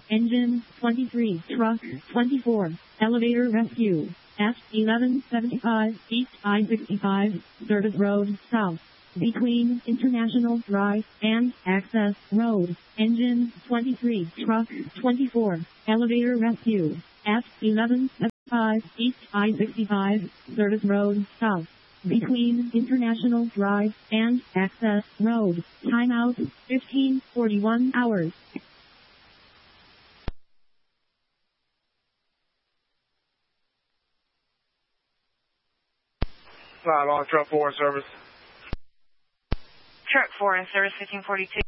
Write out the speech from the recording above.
Engine 23, Truck 24, Elevator Rescue, F1175, East I-65, Service Road South, between International Drive and Access Road. Engine 23, Truck 24, Elevator Rescue, F1175, East I-65, Service Road South, between International Drive and Access Road. Timeout 15:41 hours. Fly along Truck 4 service. Truck 4 in service 1542.